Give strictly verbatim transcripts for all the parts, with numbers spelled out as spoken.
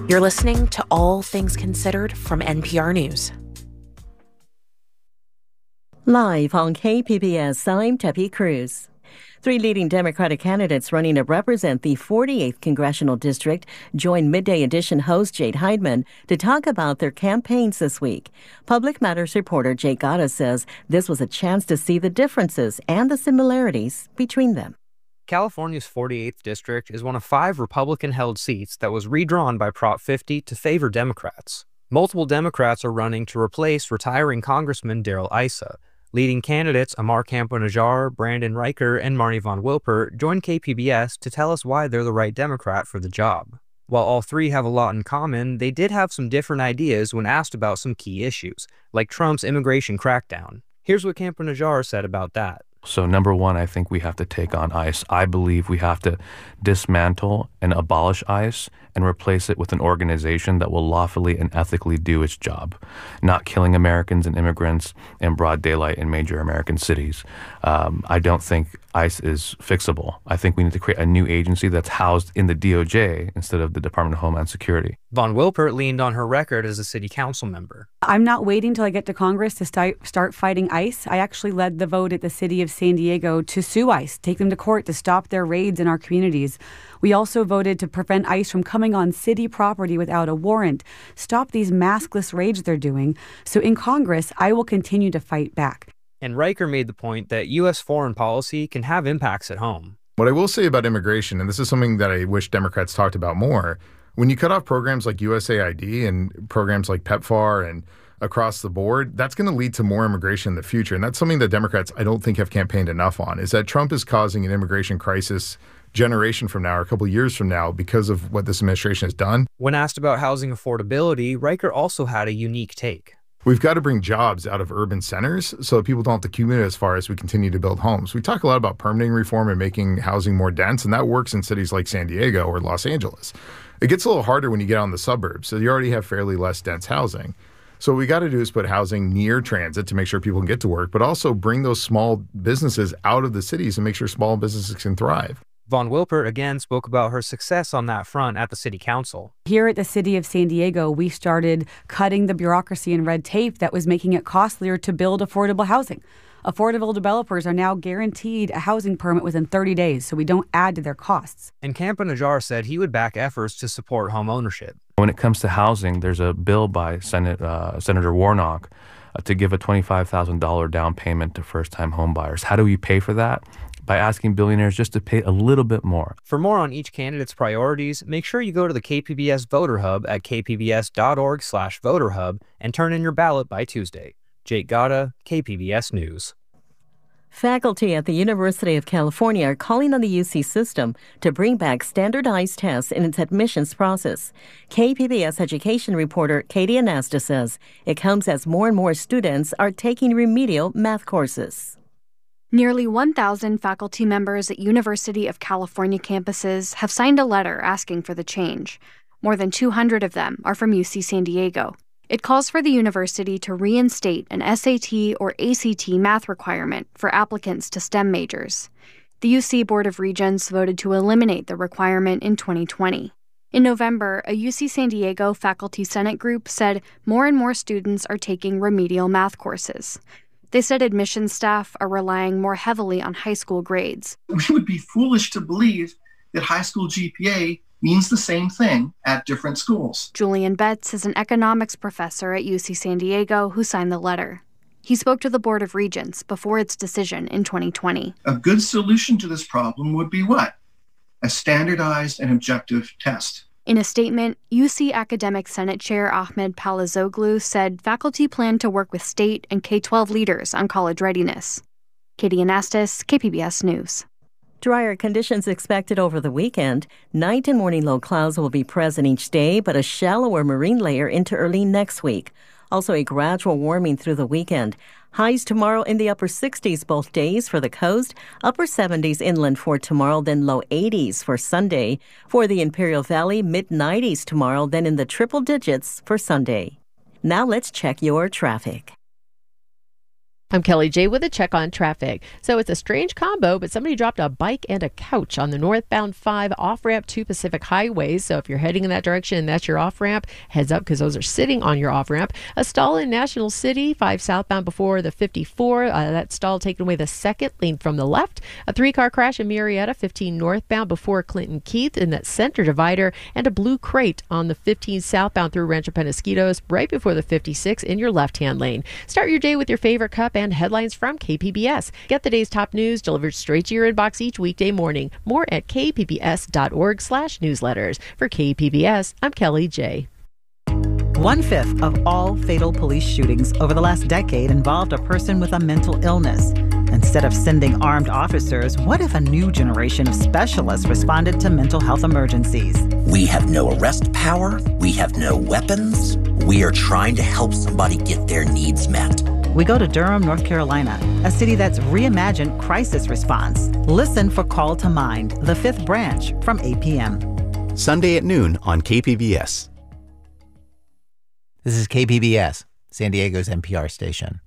You're listening to All Things Considered from N P R News. Live on K P B S, I'm Tepi Cruz. Three leading Democratic candidates running to represent the forty-eighth Congressional District joined Midday Edition host Jade Heidman to talk about their campaigns this week. Public Matters reporter Jake Gatta says this was a chance to see the differences and the similarities between them. California's forty-eighth District is one of five Republican-held seats that was redrawn by Prop fifty to favor Democrats. Multiple Democrats are running to replace retiring Congressman Darrell Issa. Leading candidates Amar Campo-Najjar, Brandon Riker, and Marnie Von Wilper joined K P B S to tell us why they're the right Democrat for the job. While all three have a lot in common, they did have some different ideas when asked about some key issues, like Trump's immigration crackdown. Here's what Campo-Najjar said about that. So number one, I think we have to take on ICE. I believe we have to dismantle and abolish ICE and replace it with an organization that will lawfully and ethically do its job, not killing Americans and immigrants in broad daylight in major American cities. Um, I don't think ICE is fixable. I think we need to create a new agency that's housed in the D O J instead of the Department of Homeland Security. Von Wilper leaned on her record as a city council member. I'm not waiting till I get to Congress to start, start fighting ICE. I actually led the vote at the city of San Diego to sue ICE, take them to court to stop their raids in our communities. We also voted to prevent ICE from coming on city property without a warrant, stop these maskless raids they're doing. So in Congress, I will continue to fight back. And Riker made the point that U S foreign policy can have impacts at home. What I will say about immigration, and this is something that I wish Democrats talked about more, when you cut off programs like U S A I D and programs like PEPFAR and across the board, that's going to lead to more immigration in the future. And that's something that Democrats, I don't think, have campaigned enough on, is that Trump is causing an immigration crisis generation from now or a couple of years from now because of what this administration has done. When asked about housing affordability, Riker also had a unique take. We've got to bring jobs out of urban centers so that people don't have to commute as far as we continue to build homes. We talk a lot about permitting reform and making housing more dense, and that works in cities like San Diego or Los Angeles. It gets a little harder when you get on the suburbs, so you already have fairly less dense housing. So what we got to do is put housing near transit to make sure people can get to work, but also bring those small businesses out of the cities and make sure small businesses can thrive. Von Wilper again spoke about her success on that front at the city council. Here at the city of San Diego, we started cutting the bureaucracy and red tape that was making it costlier to build affordable housing. Affordable developers are now guaranteed a housing permit within thirty days, so we don't add to their costs. And Campo-Najjar said he would back efforts to support home ownership. When it comes to housing, there's a bill by Senate, uh, Senator Warnock uh, to give a twenty-five thousand dollars down payment to first-time home buyers. How do we pay for that? By asking billionaires just to pay a little bit more. For more on each candidate's priorities, make sure you go to the K P B S Voter Hub at k p b s dot org slash voter hub and turn in your ballot by Tuesday. Jake Gatta, K P B S News. Faculty at the University of California are calling on the U C system to bring back standardized tests in its admissions process. K P B S education reporter Katie Anasta says it comes as more and more students are taking remedial math courses. Nearly one thousand faculty members at University of California campuses have signed a letter asking for the change. More than two hundred of them are from U C San Diego. It calls for the university to reinstate an S A T or A C T math requirement for applicants to STEM majors. The U C Board of Regents voted to eliminate the requirement in twenty twenty. In November, a U C San Diego faculty senate group said more and more students are taking remedial math courses. They said admissions staff are relying more heavily on high school grades. We would be foolish to believe that high school G P A means the same thing at different schools. Julian Betts is an economics professor at U C San Diego who signed the letter. He spoke to the Board of Regents before its decision in twenty twenty. A good solution to this problem would be what? A standardized and objective test. In a statement, U C Academic Senate Chair Ahmed Palazoglu said faculty plan to work with state and K twelve leaders on college readiness. Katie Anastas, K P B S News. Drier conditions expected over the weekend. Night and morning low clouds will be present each day, but a shallower marine layer into early next week. Also a gradual warming through the weekend. Highs tomorrow in the upper sixties both days for the coast, upper seventies inland for tomorrow, then low eighties for Sunday. For the Imperial Valley, mid nineties tomorrow, then in the triple digits for Sunday. Now let's check your traffic. I'm Kelly J with a check on traffic. So it's a strange combo, but somebody dropped a bike and a couch on the northbound five off-ramp to Pacific Highways. So if you're heading in that direction and that's your off-ramp, heads up because those are sitting on your off-ramp. A stall in National City, five southbound before the fifty-four. Uh, that stall taking away the second lane from the left. A three-car crash in Murrieta, fifteen northbound before Clinton Keith in that center divider. And a blue crate on the fifteen southbound through Rancho Penasquitos right before the fifty-six in your left-hand lane. Start your day with your favorite cup and headlines from K P B S. Get the day's top news delivered straight to your inbox each weekday morning. More at k p b s dot org slash newsletters. For K P B S, I'm Kelly J. One-fifth of all fatal police shootings over the last decade involved a person with a mental illness. Instead of sending armed officers, what if a new generation of specialists responded to mental health emergencies? We have no arrest power. We have no weapons. We are trying to help somebody get their needs met. We go to Durham, North Carolina, a city that's reimagined crisis response. Listen for Call to Mind, the fifth branch from eight p.m. Sunday at noon on K P B S. This is K P B S, San Diego's N P R station.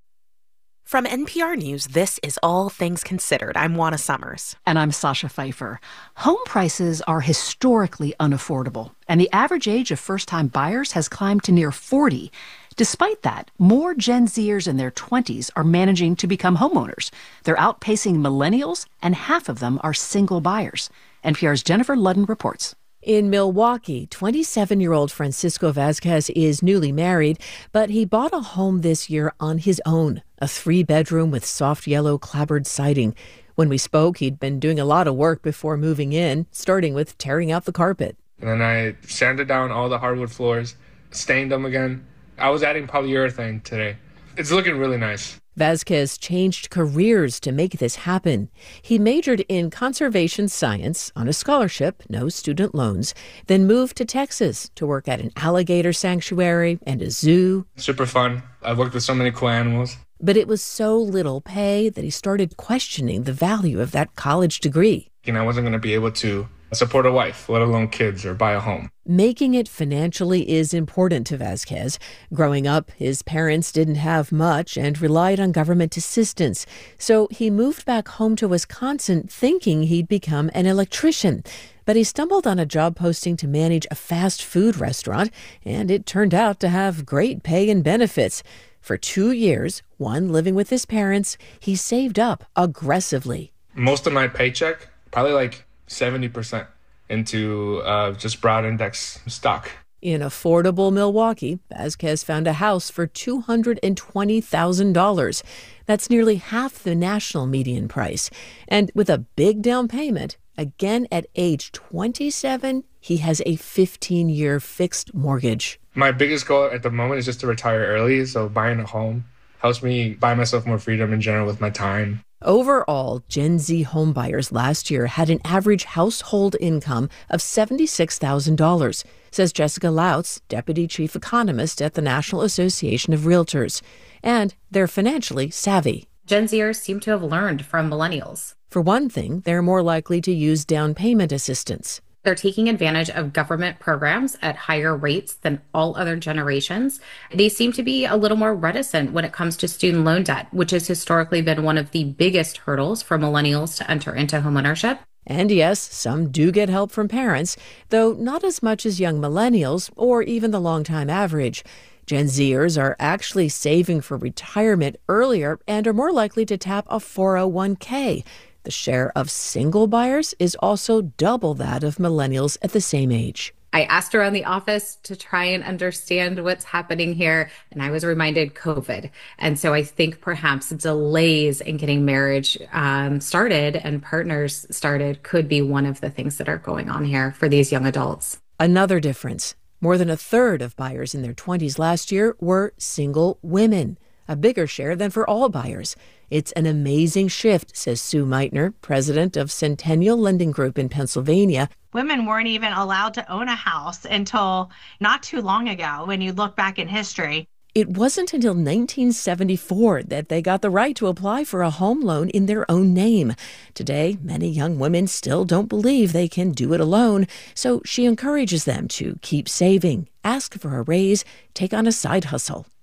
From N P R News, this is All Things Considered. I'm Juana Summers. And I'm Sasha Pfeiffer. Home prices are historically unaffordable, and the average age of first-time buyers has climbed to near forty. Despite that, more Gen Zers in their twenties are managing to become homeowners. They're outpacing millennials, and half of them are single buyers. N P R's Jennifer Ludden reports. In Milwaukee, twenty-seven-year-old Francisco Vasquez is newly married, but he bought a home this year on his own, a three-bedroom with soft yellow clapboard siding. When we spoke, he'd been doing a lot of work before moving in, starting with tearing out the carpet. And then I sanded down all the hardwood floors, stained them again. I was adding polyurethane today. It's looking really nice. Vasquez changed careers to make this happen. He majored in conservation science on a scholarship, no student loans, then moved to Texas to work at an alligator sanctuary and a zoo. Super fun. I've worked with so many cool animals. But it was so little pay that he started questioning the value of that college degree. You know, I wasn't going to be able to support a wife, let alone kids, or buy a home. Making it financially is important to Vasquez. Growing up, his parents didn't have much and relied on government assistance. So he moved back home to Wisconsin thinking he'd become an electrician. But he stumbled on a job posting to manage a fast food restaurant, and it turned out to have great pay and benefits. For two years, one living with his parents, he saved up aggressively. Most of my paycheck, probably like seventy percent into uh, just broad index stock. In affordable Milwaukee, Vasquez found a house for two hundred twenty thousand dollars. That's nearly half the national median price. And with a big down payment, again at age twenty-seven, he has a fifteen-year fixed mortgage. My biggest goal at the moment is just to retire early, so buying a home helps me buy myself more freedom in general with my time. Overall, Gen Z homebuyers last year had an average household income of seventy-six thousand dollars, says Jessica Lautz, deputy chief economist at the National Association of Realtors. And they're financially savvy. Gen Zers seem to have learned from millennials. For one thing, they're more likely to use down payment assistance. They're taking advantage of government programs at higher rates than all other generations. They seem to be a little more reticent when it comes to student loan debt, which has historically been one of the biggest hurdles for millennials to enter into homeownership. And yes, some do get help from parents, though not as much as young millennials or even the longtime average. Gen Zers are actually saving for retirement earlier and are more likely to tap a four oh one k. The share of single buyers is also double that of millennials at the same age. I asked around the office to try and understand what's happening here, and I was reminded COVID. And so I think perhaps delays in getting marriage um, started and partners started could be one of the things that are going on here for these young adults. Another difference. More than a third of buyers in their twenties last year were single women, a bigger share than for all buyers. It's an amazing shift, says Sue Meitner, president of Centennial Lending Group in Pennsylvania. Women weren't even allowed to own a house until not too long ago when you look back in history. It wasn't until nineteen seventy-four that they got the right to apply for a home loan in their own name. Today, many young women still don't believe they can do it alone, so she encourages them to keep saving, ask for a raise, take on a side hustle.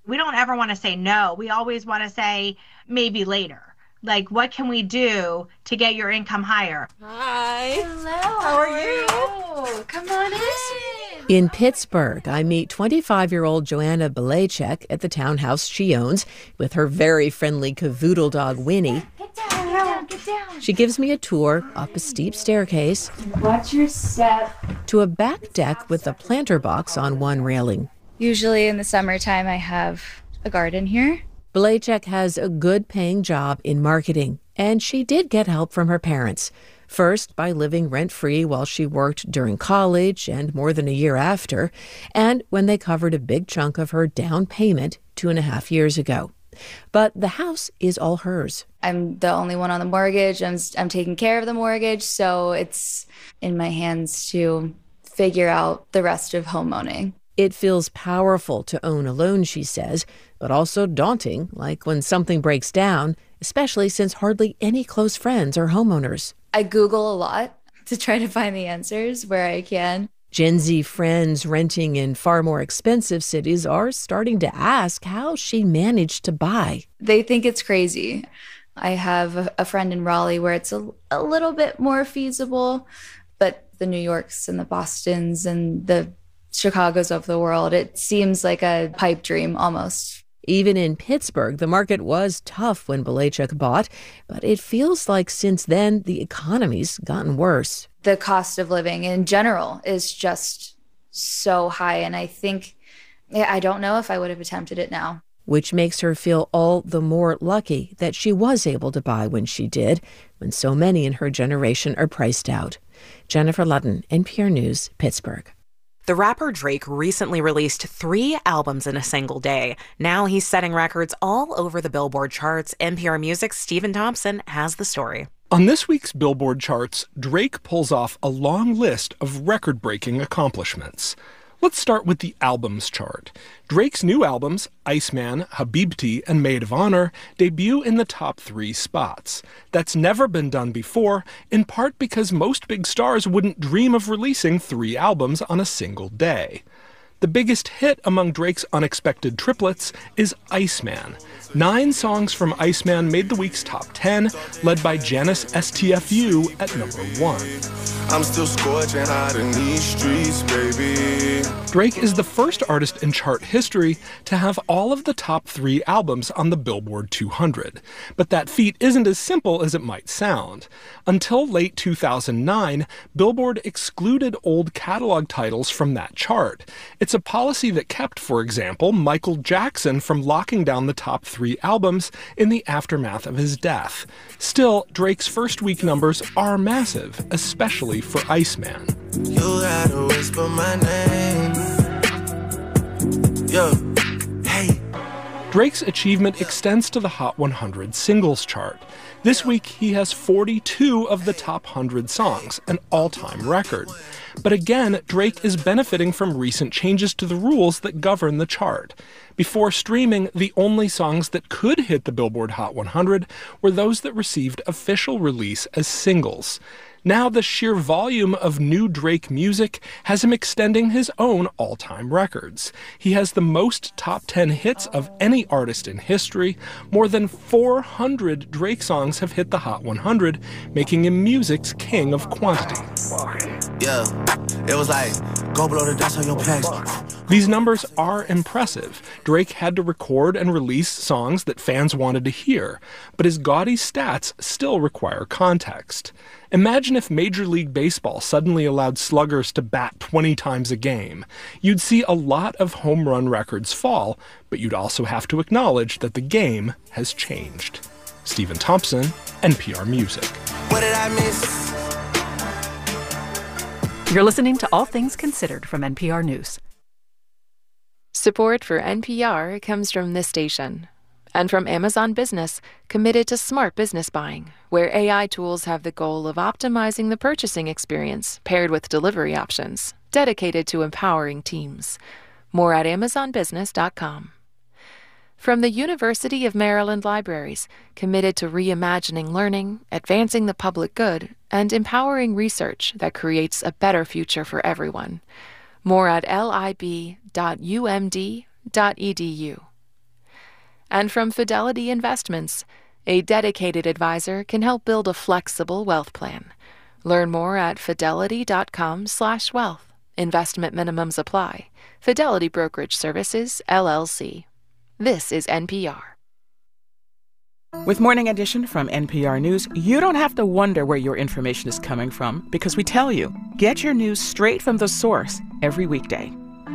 We don't ever want to say no. We always want to say maybe later. Like, what can we do to get your income higher? Hi. Hello. How are you? Come on in. In Pittsburgh, I meet twenty-five-year-old Joanna Belacek at the townhouse she owns with her very friendly cavoodle dog, Winnie. Get down, get down, get down. She gives me a tour up a steep staircase. Watch your step. To a back deck with a planter box on one railing. Usually in the summertime, I have a garden here. Belacek has a good-paying job in marketing, and she did get help from her parents. First, by living rent-free while she worked during college and more than a year after, and when they covered a big chunk of her down payment two and a half years ago. But the house is all hers. I'm the only one on the mortgage. I'm, I'm taking care of the mortgage, so it's in my hands to figure out the rest of home owning. It feels powerful to own alone, she says, but also daunting, like when something breaks down, especially since hardly any close friends are homeowners. I Google a lot to try to find the answers where I can. Gen Z friends renting in far more expensive cities are starting to ask how she managed to buy. They think it's crazy. I have a, a friend in Raleigh where it's a, a little bit more feasible, but the New Yorks and the Bostons and the Chicagos of the world, it seems like a pipe dream almost. Even in Pittsburgh, the market was tough when Belacek bought, but it feels like since then the economy's gotten worse. The cost of living in general is just so high, and I think, I don't know if I would have attempted it now. Which makes her feel all the more lucky that she was able to buy when she did, when so many in her generation are priced out. Jennifer Ludden, N P R News, Pittsburgh. The rapper Drake recently released three albums in a single day. Now he's setting records all over the Billboard charts. N P R Music's Stephen Thompson has the story. On this week's Billboard charts, Drake pulls off a long list of record-breaking accomplishments. Let's start with the albums chart. Drake's new albums, Iceman, Habibti, and Maid of Honor, debut in the top three spots. That's never been done before, in part because most big stars wouldn't dream of releasing three albums on a single day. The biggest hit among Drake's unexpected triplets is Iceman. Nine songs from Iceman made the week's top ten, led by Janice S T F U at number one. I'm still scorching hot in these streets, baby. Drake is the first artist in chart history to have all of the top three albums on the Billboard two hundred. But that feat isn't as simple as it might sound. Until late two thousand nine, Billboard excluded old catalog titles from that chart. It's a policy that kept, for example, Michael Jackson from locking down the top three albums in the aftermath of his death. Still, Drake's first week numbers are massive, especially for Iceman. You gotta whisper my name. Yo, hey. Drake's achievement extends to the Hot one hundred singles chart. This week, he has forty-two of the top one hundred songs, an all-time record. But again, Drake is benefiting from recent changes to the rules that govern the chart. Before streaming, the only songs that could hit the Billboard Hot one hundred were those that received official release as singles. Now the sheer volume of new Drake music has him extending his own all-time records. He has the most top ten hits of any artist in history. More than four hundred Drake songs have hit the Hot one hundred, making him music's king of quantity. Yeah, it was like, go blow the dust on your pecs. These numbers are impressive. Drake had to record and release songs that fans wanted to hear, but his gaudy stats still require context. Imagine if Major League Baseball suddenly allowed sluggers to bat twenty times a game. You'd see a lot of home run records fall, but you'd also have to acknowledge that the game has changed. Stephen Thompson, N P R Music. What did I miss? You're listening to All Things Considered from N P R News. Support for N P R comes from this station and from Amazon Business, committed to smart business buying, where A I tools have the goal of optimizing the purchasing experience paired with delivery options, dedicated to empowering teams. More at amazon business dot com. From the University of Maryland Libraries, committed to reimagining learning, advancing the public good, and empowering research that creates a better future for everyone. More at lib dot u m d dot e d u. And from Fidelity Investments, a dedicated advisor can help build a flexible wealth plan. Learn more at fidelity.com slash wealth. Investment minimums apply. Fidelity Brokerage Services, L L C. This is N P R. With Morning Edition from N P R News, you don't have to wonder where your information is coming from because we tell you. Get your news straight from the source every weekday.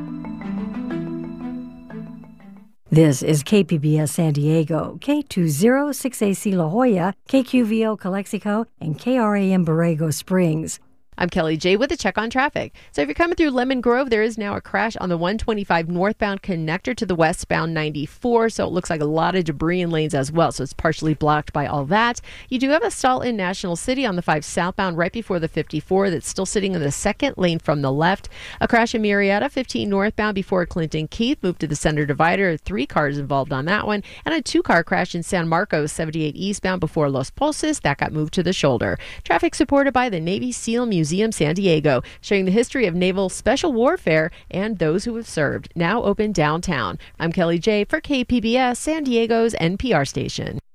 This is K P B S San Diego, K two oh six A C La Jolla, K Q V O Calexico, and K R A M Borrego Springs. I'm Kelly J with a check on traffic. So if you're coming through Lemon Grove, there is now a crash on the one twenty-five northbound connector to the westbound ninety-four. So it looks like a lot of debris in lanes as well. So it's partially blocked by all that. You do have a stall in National City on the five southbound right before the fifty-four that's still sitting in the second lane from the left. A crash in Murrieta, fifteen northbound before Clinton Keith, moved to the center divider. Three cars involved on that one. And a two-car crash in San Marcos, seventy-eight eastbound before Los Pulses. That got moved to the shoulder. Traffic supported by the Navy SEAL Museum San Diego, showing the history of naval special warfare and those who have served. Now open downtown. I'm Kelly J for K P B S, San Diego's N P R station.